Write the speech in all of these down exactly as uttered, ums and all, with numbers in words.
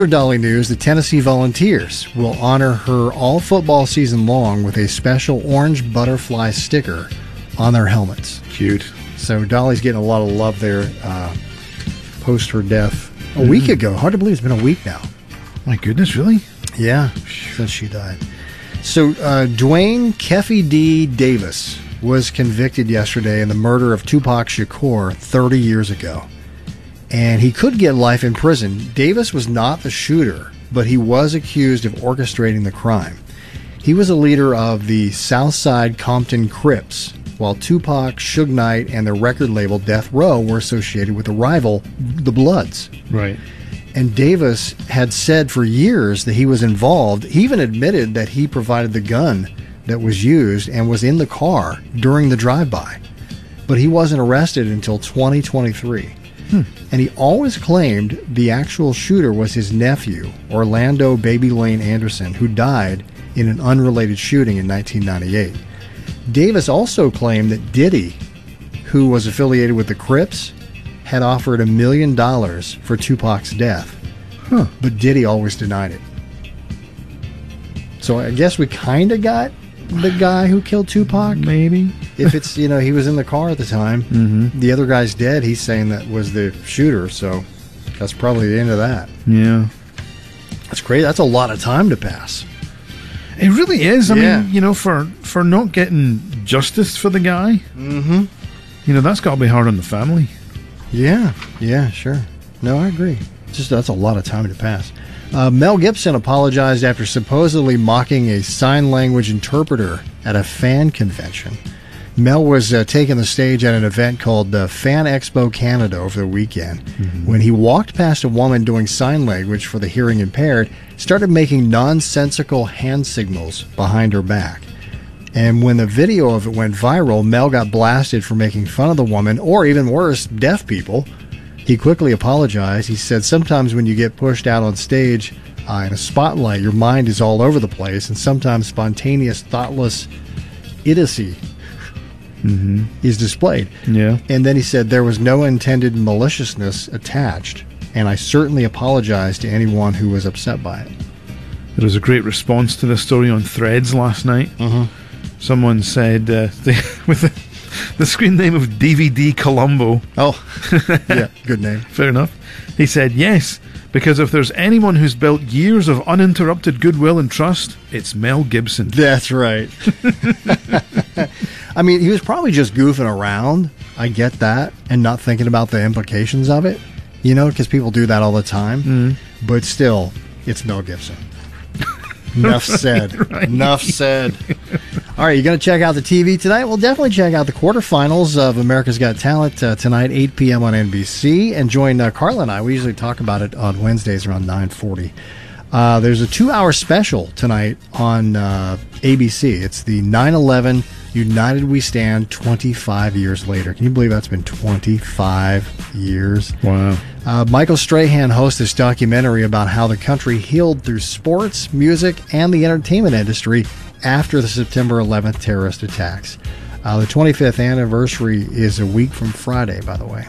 Dolly news, the Tennessee Volunteers will honor her all football season long with a special orange butterfly sticker on their helmets. Cute. So Dolly's getting a lot of love there uh, post her death a mm. week ago. Hard to believe it's been a week now. My goodness, really? Yeah, since she died. So uh, Dwayne Keffe D. Davis was convicted yesterday in the murder of Tupac Shakur thirty years ago. And he could get life in prison. Davis was not the shooter, but he was accused of orchestrating the crime. He was a leader of the Southside Compton Crips, while Tupac, Suge Knight, and the record label Death Row were associated with the rival, the Bloods. Right. And Davis had said for years that he was involved. He even admitted that he provided the gun that was used and was in the car during the drive-by. But he wasn't arrested until twenty twenty-three. Hmm. And he always claimed the actual shooter was his nephew, Orlando Baby Lane Anderson, who died in an unrelated shooting in nineteen ninety-eight. Davis also claimed that Diddy, who was affiliated with the Crips, had offered a million dollars for Tupac's death. Huh. But Diddy always denied it. So I guess we kind of got the guy who killed Tupac. Maybe. If it's, you know, he was in the car at the time. Mm-hmm. The other guy's dead. He's saying that was the shooter, so that's probably the end of that. Yeah. That's crazy. That's a lot of time to pass. It really is. I yeah. mean, you know, for, for not getting justice for the guy, mm-hmm. you know, that's got to be hard on the family. Yeah. Yeah, sure. No, I agree. It's just that's a lot of time to pass. Uh, Mel Gibson apologized after supposedly mocking a sign language interpreter at a fan convention. Mel was uh, taking the stage at an event called the Fan Expo Canada over the weekend mm-hmm. when he walked past a woman doing sign language for the hearing impaired, started making nonsensical hand signals behind her back. And when the video of it went viral, Mel got blasted for making fun of the woman, or even worse, deaf people. He quickly apologized. He said, sometimes when you get pushed out on stage uh, in a spotlight, your mind is all over the place, and sometimes spontaneous, thoughtless idiocy mm-hmm. is displayed. Yeah. And then he said, there was no intended maliciousness attached, and I certainly apologize to anyone who was upset by it. There was a great response to this story on Threads last night. Mm-hmm. Someone said, uh, they, with the, the screen name of D V D Columbo. Oh, yeah, good name. Fair enough. He said, yes, because if there's anyone who's built years of uninterrupted goodwill and trust, it's Mel Gibson. That's right. I mean, he was probably just goofing around. I get that. And not thinking about the implications of it, you know, because people do that all the time. Mm. But still, it's Mel Gibson. Enough right, said. Right. Enough said. All right, you going to check out the T V tonight? Well, definitely check out the quarterfinals of America's Got Talent uh, tonight, eight p.m. on N B C. And join uh, Carla and I. We usually talk about it on Wednesdays around nine forty. Uh, there's a two-hour special tonight on uh, A B C. It's the nine eleven United We Stand twenty-five years later. Can you believe that's been twenty-five years? Wow. Uh, Michael Strahan hosts this documentary about how the country healed through sports, music, and the entertainment industry after the September eleventh terrorist attacks. Uh, the twenty-fifth anniversary is a week from Friday, by the way.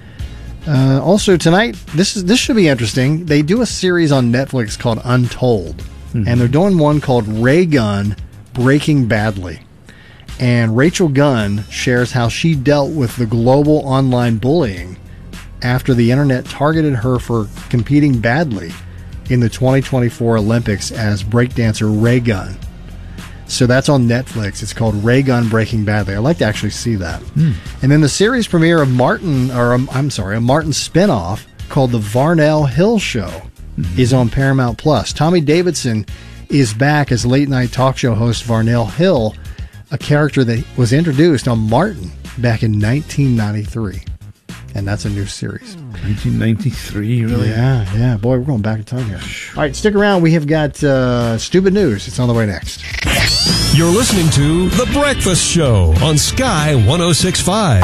Uh, also tonight, this is this should be interesting. They do a series on Netflix called Untold, mm-hmm. and they're doing one called Ray Gunn Breaking Badly. And Rachel Gunn shares how she dealt with the global online bullying after the internet targeted her for competing badly in the twenty twenty-four Olympics as breakdancer Ray Gunn. So that's on Netflix. It's called Ray Gunn Breaking Badly. I'd like to actually see that. Mm. And then the series premiere of Martin, or um, I'm sorry, a Martin spinoff called The Varnell Hill Show mm-hmm. is on Paramount Plus. Tommy Davidson is back as late night talk show host Varnell Hill, a character that was introduced on Martin back in nineteen ninety-three. And that's a new series. nineteen ninety-three, really? Yeah, yeah. Boy, we're going back in time here. All right, stick around. We have got uh, Stupid News. It's on the way next. You're listening to The Breakfast Show on Sky one oh six point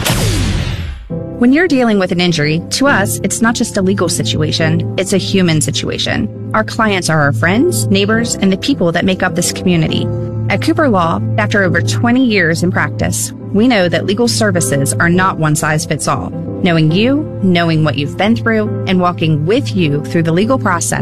five. When you're dealing with an injury, to us, it's not just a legal situation, it's a human situation. Our clients are our friends, neighbors, and the people that make up this community. At Cooper Law, after over twenty years in practice, we know that legal services are not one size fits all. Knowing you, knowing what you've been through, and walking with you through the legal process